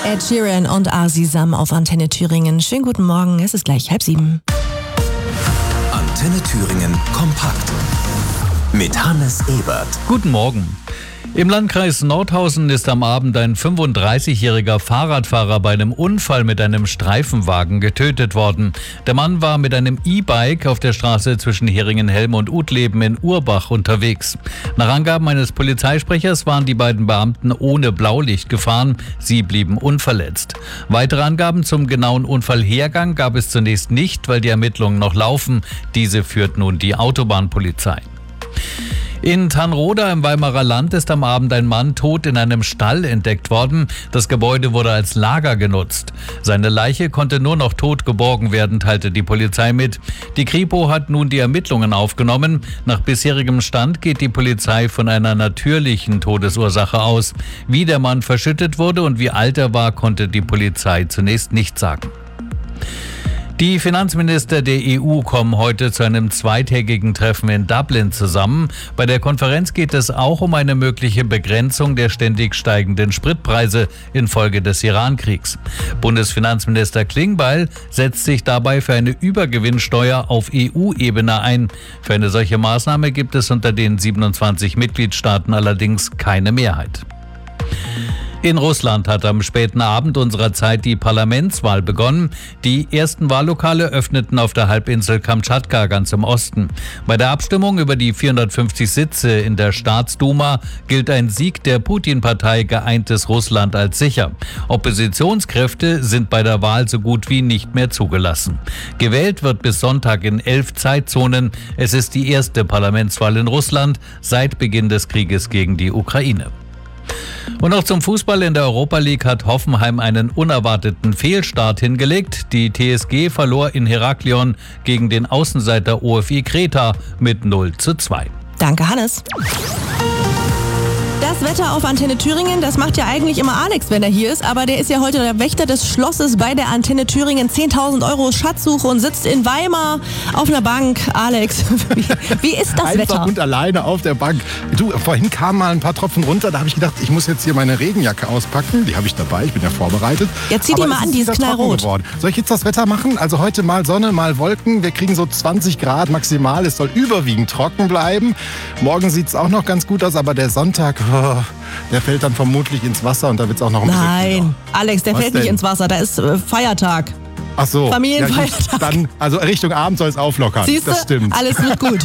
Ed Sheeran und Arsisam auf Antenne Thüringen. Schönen guten Morgen, es ist gleich 6:30. Antenne Thüringen kompakt mit Hannes Ebert. Guten Morgen. Im Landkreis Nordhausen ist am Abend ein 35-jähriger Fahrradfahrer bei einem Unfall mit einem Streifenwagen getötet worden. Der Mann war mit einem E-Bike auf der Straße zwischen Heringen-Helm und Utleben in Urbach unterwegs. Nach Angaben eines Polizeisprechers waren die beiden Beamten ohne Blaulicht gefahren. Sie blieben unverletzt. Weitere Angaben zum genauen Unfallhergang gab es zunächst nicht, weil die Ermittlungen noch laufen. Diese führt nun die Autobahnpolizei. In Tannroda im Weimarer Land ist am Abend ein Mann tot in einem Stall entdeckt worden. Das Gebäude wurde als Lager genutzt. Seine Leiche konnte nur noch tot geborgen werden, teilte die Polizei mit. Die Kripo hat nun die Ermittlungen aufgenommen. Nach bisherigem Stand geht die Polizei von einer natürlichen Todesursache aus. Wie der Mann verschüttet wurde und wie alt er war, konnte die Polizei zunächst nicht sagen. Die Finanzminister der EU kommen heute zu einem zweitägigen Treffen in Dublin zusammen. Bei der Konferenz geht es auch um eine mögliche Begrenzung der ständig steigenden Spritpreise infolge des Iran-Kriegs. Bundesfinanzminister Klingbeil setzt sich dabei für eine Übergewinnsteuer auf EU-Ebene ein. Für eine solche Maßnahme gibt es unter den 27 Mitgliedstaaten allerdings keine Mehrheit. In Russland hat am späten Abend unserer Zeit die Parlamentswahl begonnen. Die ersten Wahllokale öffneten auf der Halbinsel Kamtschatka ganz im Osten. Bei der Abstimmung über die 450 Sitze in der Staatsduma gilt ein Sieg der Putin-Partei Geeintes Russland als sicher. Oppositionskräfte sind bei der Wahl so gut wie nicht mehr zugelassen. Gewählt wird bis Sonntag in 11 Zeitzonen. Es ist die erste Parlamentswahl in Russland seit Beginn des Krieges gegen die Ukraine. Und noch zum Fußball. In der Europa League hat Hoffenheim einen unerwarteten Fehlstart hingelegt. Die TSG verlor in Heraklion gegen den Außenseiter OFI Kreta mit 0:2. Danke, Hannes. Das Wetter auf Antenne Thüringen, das macht ja eigentlich immer Alex, wenn er hier ist, aber der ist ja heute der Wächter des Schlosses bei der Antenne Thüringen. 10.000 € Schatzsuche und sitzt in Weimar auf einer Bank. Alex, wie ist das Wetter? Einfach und alleine auf der Bank. Du, vorhin kamen mal ein paar Tropfen runter, da habe ich gedacht, ich muss jetzt hier meine Regenjacke auspacken. Die habe ich dabei, ich bin ja vorbereitet. Ja, zieh die mal an, die ist knallrot. Soll ich jetzt das Wetter machen? Also heute mal Sonne, mal Wolken. Wir kriegen so 20 Grad maximal. Es soll überwiegend trocken bleiben. Morgen sieht es auch noch ganz gut aus, aber der Sonntag, der fällt dann vermutlich ins Wasser und da wird es auch noch ein bisschen kühler. Nein, Alex, der fällt nicht ins Wasser, da ist Feiertag. Ach so. Familienfeiertag. Ja, dann, also Richtung Abend soll es auflockern. Siehste? Das stimmt. Alles wird gut.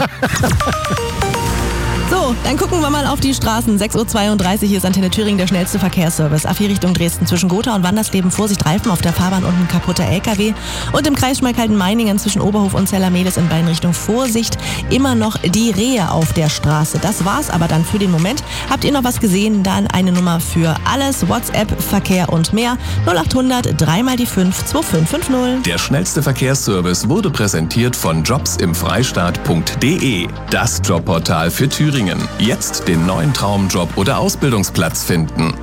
So, dann gucken wir mal auf die Straßen. 6:32 Uhr, hier ist Antenne Thüringen, der schnellste Verkehrsservice. A4 Richtung Dresden zwischen Gotha und Wandersleben. Vorsicht, Reifen auf der Fahrbahn und ein kaputter LKW. Und im Kreis Schmalkalden-Meiningen zwischen Oberhof und Zellermedes in beiden Richtungen Vorsicht. Immer noch die Rehe auf der Straße. Das war's aber dann für den Moment. Habt ihr noch was gesehen? Dann eine Nummer für alles. WhatsApp, Verkehr und mehr. 0800 3x5 2550. Der schnellste Verkehrsservice wurde präsentiert von jobsimfreistaat.de. Das Jobportal für Thüringen. Jetzt den neuen Traumjob oder Ausbildungsplatz finden.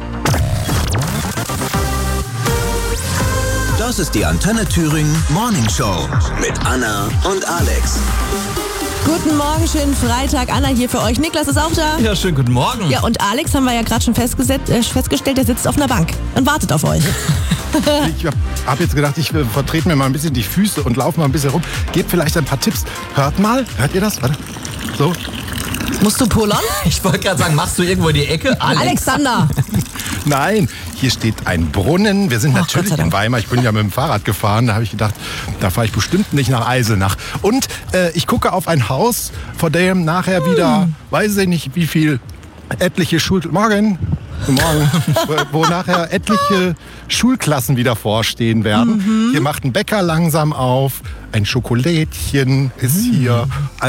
Das ist die Antenne Thüringen Morning Show mit Anna und Alex. Guten Morgen, schönen Freitag. Anna hier für euch. Niklas ist auch da. Ja, schönen guten Morgen. Ja, und Alex haben wir ja gerade schon festgestellt, der sitzt auf einer Bank und wartet auf euch. Ich habe jetzt gedacht, ich vertrete mir mal ein bisschen die Füße und laufe mal ein bisschen rum. Gebt vielleicht ein paar Tipps. Hört ihr das? Warte. So. Musst du pullern? Ich wollte gerade sagen, machst du irgendwo in die Ecke? Alexander! Nein, hier steht ein Brunnen. Wir sind natürlich in Weimar. Ich bin ja mit dem Fahrrad gefahren. Da habe ich gedacht, da fahre ich bestimmt nicht nach Eisenach. Und ich gucke auf ein Haus, vor dem nachher wieder, weiß ich nicht wie viel, etliche Morgen, wo nachher etliche Schulklassen wieder vorstehen werden. Hier macht ein Bäcker langsam auf. Ein Schokolädchen ist hier.